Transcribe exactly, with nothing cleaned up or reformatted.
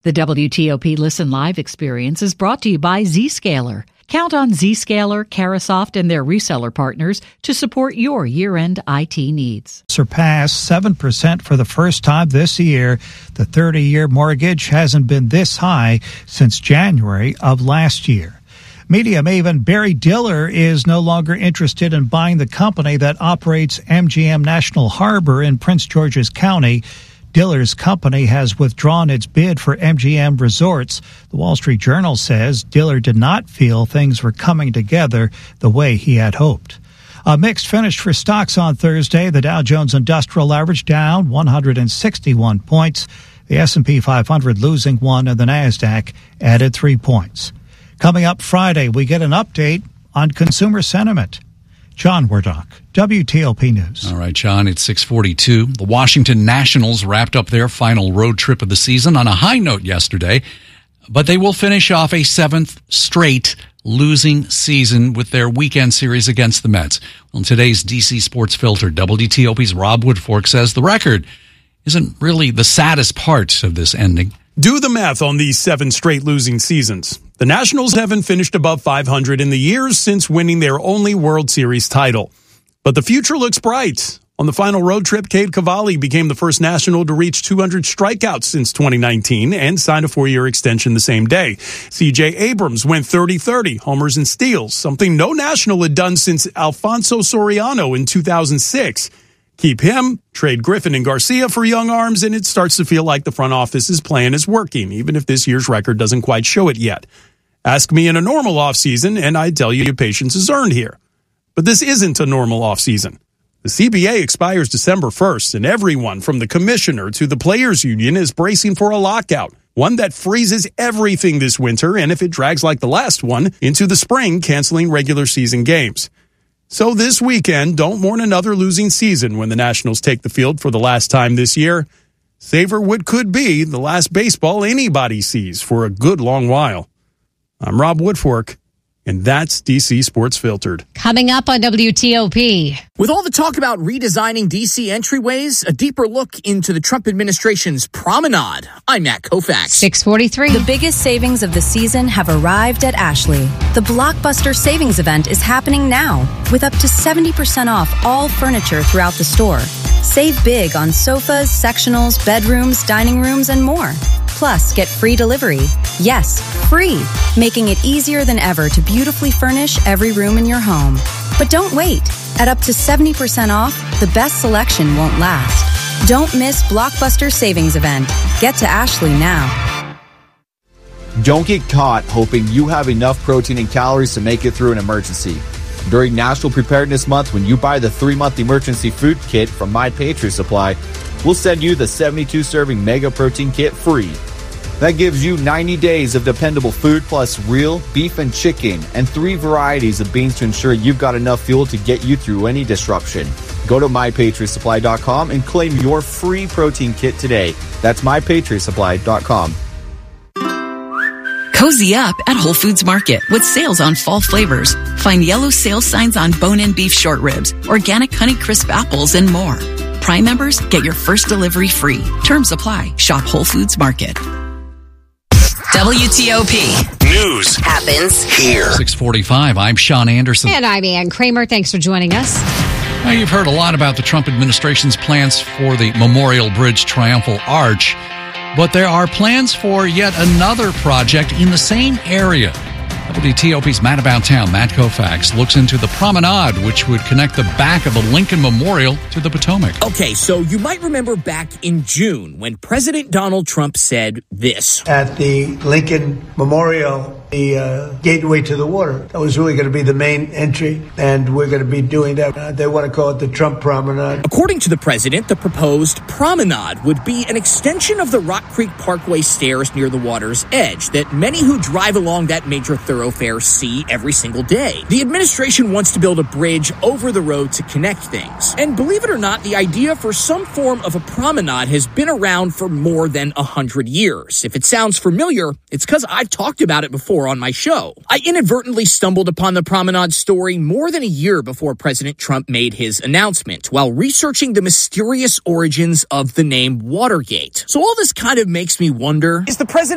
The W T O P Listen Live experience is brought to you by Zscaler. Count on Zscaler, Carasoft, and their reseller partners to support your year-end I T needs. Surpassed seven percent for the first time this year. The thirty-year mortgage hasn't been this high since January of last year. Media maven Barry Diller is no longer interested in buying the company that operates M G M National Harbor in Prince George's County. Diller's company has withdrawn its bid for M G M Resorts. The Wall Street Journal says Diller did not feel things were coming together the way he had hoped. A mixed finish for stocks on Thursday. The Dow Jones Industrial Average down one hundred sixty-one points. The S and P five hundred losing one, and the NASDAQ added three points. Coming up Friday, we get an update on consumer sentiment. John Wardock, W T O P News. All right, John, it's six forty-two. The Washington Nationals wrapped up their final road trip of the season on a high note yesterday, but they will finish off a seventh straight losing season with their weekend series against the Mets. On today's D C Sports Filter, W T O P's Rob Woodfork says the record isn't really the saddest part of this ending. Do the math on these seven straight losing seasons. The Nationals haven't finished above five hundred in the years since winning their only World Series title. But the future looks bright. On the final road trip, Cade Cavalli became the first National to reach two hundred strikeouts since twenty nineteen and signed a four-year extension the same day. C J Abrams went thirty thirty, homers and steals, something no National had done since Alfonso Soriano in two thousand six. Keep him, trade Griffin and Garcia for young arms, and it starts to feel like the front office's plan is working, even if this year's record doesn't quite show it yet. Ask me in a normal offseason, and I'd tell you your patience is earned here. But this isn't a normal offseason. The C B A expires December first, and everyone from the commissioner to the players' union is bracing for a lockout, one that freezes everything this winter, and if it drags like the last one, into the spring, canceling regular season games. So this weekend, don't mourn another losing season when the Nationals take the field for the last time this year. Savor what could be the last baseball anybody sees for a good long while. I'm Rob Woodfork, and that's D C Sports Filtered. Coming up on W T O P. With all the talk about redesigning D C entryways, a deeper look into the Trump administration's promenade. I'm Matt Koufax. six forty-three. The biggest savings of the season have arrived at Ashley. The Blockbuster Savings Event is happening now with up to seventy percent off all furniture throughout the store. Save big on sofas, sectionals, bedrooms, dining rooms, and more. Plus, get free delivery. Yes, free, making it easier than ever to beautifully furnish every room in your home. But don't wait. At up to seventy percent off, the best selection won't last. Don't miss Blockbuster Savings Event. Get to Ashley now. Don't get caught hoping you have enough protein and calories to make it through an emergency. During National Preparedness Month, when you buy the three-month emergency food kit from My Patriot Supply, we'll send you the seventy-two serving Mega Protein Kit free. That gives you ninety days of dependable food plus real beef and chicken and three varieties of beans to ensure you've got enough fuel to get you through any disruption. Go to my patriot supply dot com and claim your free protein kit today. That's my patriot supply dot com. Cozy up at Whole Foods Market with sales on fall flavors. Find yellow sales signs on bone-in beef short ribs, organic Honey Crisp apples, and more. Prime members get your first delivery free. Terms apply. Shop Whole Foods Market. W T O P News happens here. six forty-five, I'm Sean Anderson. And I'm Ann Kramer. Thanks for joining us. Now, you've heard a lot about the Trump administration's plans for the Memorial Bridge Triumphal Arch, but there are plans for yet another project in the same area. W T O P's Matt About Town, Matt Koufax, looks into the promenade, which would connect the back of the Lincoln Memorial to the Potomac. Okay, so you might remember back in June when President Donald Trump said this. At the Lincoln Memorial, the uh, gateway to the water, that was really going to be the main entry, and we're going to be doing that. Uh, they want to call it the Trump Promenade. According to the president, the proposed promenade would be an extension of the Rock Creek Parkway stairs near the water's edge that many who drive along that major thoroughfare see every single day. The administration wants to build a bridge over the road to connect things. And believe it or not, the idea for some form of a promenade has been around for more than a hundred years. If it sounds familiar, it's because I've talked about it before on my show. I inadvertently stumbled upon the promenade story more than a year before President Trump made his announcement while researching the mysterious origins of the name Watergate. So all this kind of makes me wonder, is the president